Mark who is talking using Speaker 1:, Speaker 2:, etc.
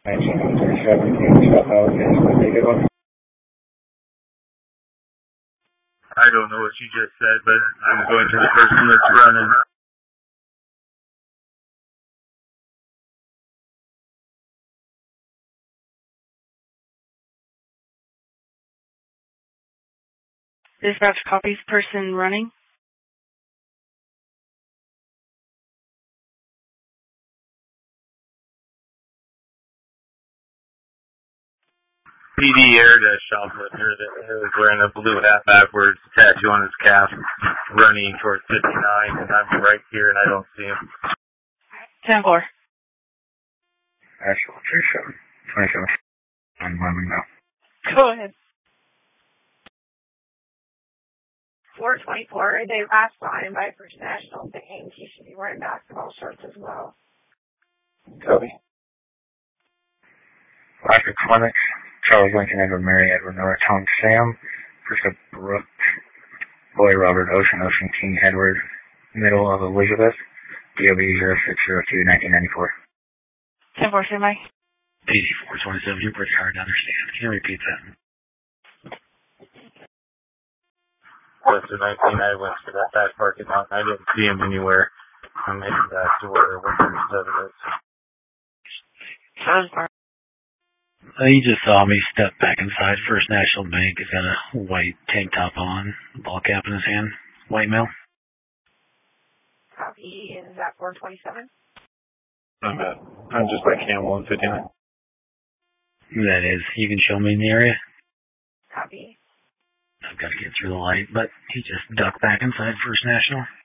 Speaker 1: I don't know what you just said, but I'm going to the person that's running.
Speaker 2: Dispatch copies person running.
Speaker 1: PD aired a shoplifter that was wearing a blue hat backwards, tattoo on his calf, running towards 59, and I'm right here and I don't see him.
Speaker 2: 10-4.
Speaker 3: Actual 27. I'm running now.
Speaker 2: Go ahead.
Speaker 4: 424, they last line by First National Bank. He should be wearing basketball shorts as well.
Speaker 3: Copy. Roger Clements, Charles Lincoln, Edward Mary, Edward Nora, Tom Sam, Krista Brooke, Boy Robert, Ocean King, Edward, middle of Elizabeth, DOB 0602 1994.
Speaker 2: 10-4, stand by.
Speaker 3: PD 427, Newport, hard to understand. Can you repeat that?
Speaker 1: After 19, I went to that back parking lot and I didn't see him anywhere. I'm heading back to where 137 is.
Speaker 3: He just saw me step back inside First National Bank. He's got a white tank top on, a ball cap in his hand, white male.
Speaker 4: Copy, is that 427?
Speaker 1: I'm just by Cam 159.
Speaker 3: That is, you can show me in the area.
Speaker 4: Copy.
Speaker 3: I've got to get through the light, but he just ducked back inside First National.